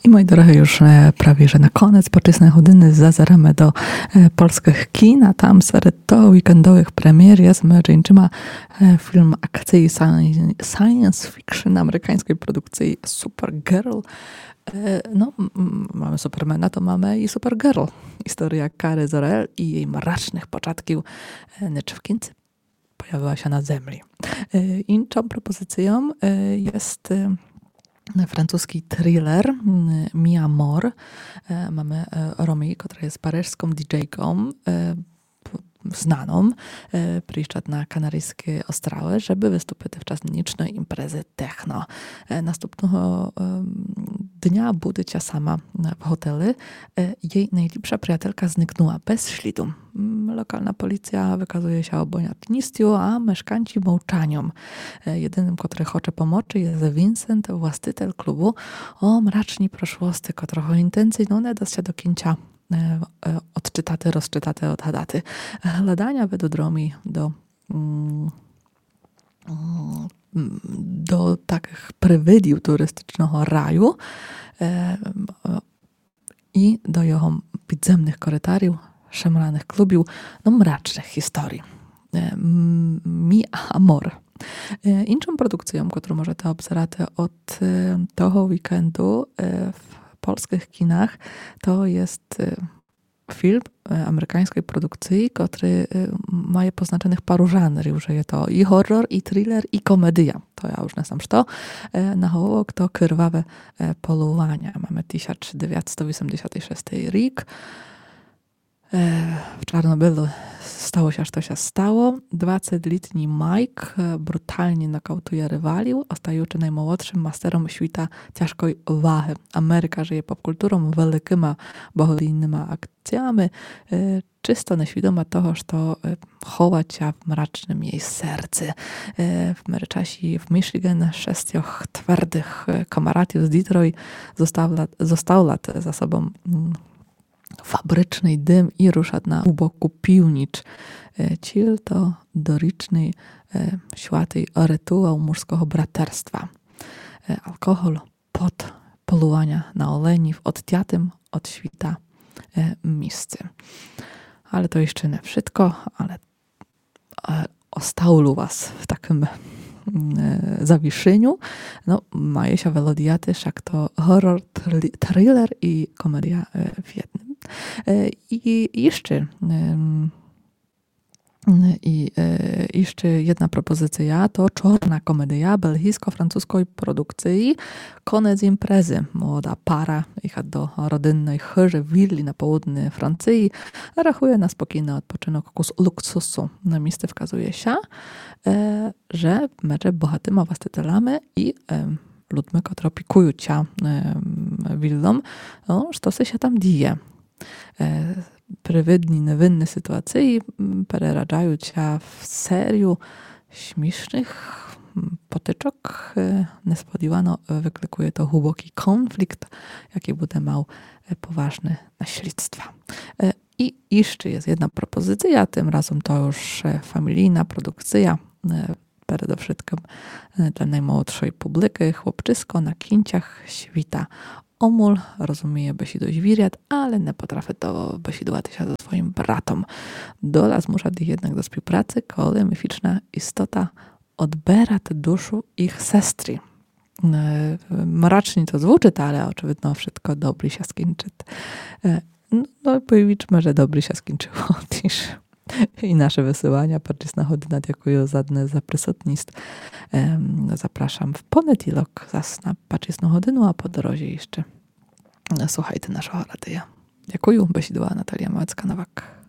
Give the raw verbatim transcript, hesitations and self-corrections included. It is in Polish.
I moi drodzy, już prawie, że na koniec poczysnej godziny zazeramy do polskich kin, a tam wśród to weekendowych premier jest mężczyzna film akcji science fiction amerykańskiej produkcji Supergirl. No, mamy Supermana, to mamy i Supergirl. Historia Kary Zor-El i jej mracznych początków, w końcu pojawiła się na Ziemi. Inną propozycją jest francuski thriller Mi Amor. Mamy Romy, która jest paryżską didżejką znaną, przyjeżdża na Kanaryjskie Ostrawy, żeby wystąpić w czasnicznej imprezy techno. Następnego dnia budzi się sama w hotelu. Jej najlepsza przyjacielka zniknęła bez śladu. Lokalna policja wykazuje się obojętnością, a mieszkańcy mołczaniom. Jedynym, który chce pomóc, jest Vincent, właściciel klubu o mracznej przeszłości, która intencyjnie nie da się do końca odczytaty, rozczytaty, odhadaty. Hledania według Romy do do takich prywydiów turystycznego raju i do jego podziemnych korytariów, szemranych klubiów, no mracznych historii. Mi Amor. Inną produkcją, którą możecie obserwować od tego weekendu w polskich kinach, to jest film amerykańskiej produkcji, który ma poznaczonych paru żanrów, że jest to i horror, i thriller, i komedia. To ja już nie znam, co. Na hołok to krwawe polowania. Mamy tysiąc dziewięćset osiemdziesiąty szósty rok. W Czarnobylu stało się, co się stało. dwudziestoletni Mike brutalnie nokautuje rywalił, ostając najmłodszym masterem świata ciężkiej wagi. Ameryka żyje popkulturą, wielkimi bohaterskimi akcjami, czysto nieświadoma tego, że chowa się w mracznym jej sercu. W Merczasie w Michigan sześcioch twardych kamaratów z Detroit został lat za sobą fabryczny dym i rusza na uboku piwnicz. Cil to doriczny święty rytuał mórskiego braterstwa. Alkohol pod polowania na oleni w odtiatym od świta miejscu. Ale to jeszcze nie wszystko, ale ostału was w takim zawieszeniu. No, maje się welodiaty, wszak to horror, thriller i komedia w jednym. I jeszcze i jeszcze jedna propozycja to czarna komedia belgijsko-francuskiej produkcji Koniec imprezy. Młoda para jechać do rodzinnej chyrze willi na południe Francji, rachuje na spokojny odpoczynek z luksusu. Na miejsce wskazuje się, że mecze bohatymi właścicielami i ludźmi, którzy opiekują się willą, no, co się tam dzieje. Prywydni, niewinne sytuacje przeradzają się w serię śmiesznych potyczek. Niespodziewano wyklikuje to głęboki konflikt, jaki będzie miał poważne naśledztwa. I jeszcze jest jedna propozycja, tym razem to już familijna produkcja, przede wszystkim dla najmłodszej publiki, chłopczysko na kinciach świta omul, rozumie besidość wiriat, ale nie potrafi to besidować się ze swoim bratom. Dola zmusza ich jednak do współpracy, kiedy mificzna istota odbiera duszu ich sestry. Mracznie to zvuczy, ale oczywiście wszystko dobrze się skończy. No, powiedzmy, że dobrze się skończyło. I nasze wysyłania podczas na godzina dziękuję za za przysutność. Zapraszam w poniedziałek zas na paczysną godzinę, a po drodze jeszcze słuchajcie naszego radia. Dziękuję, besidowała Natalia Małecka-Nowak.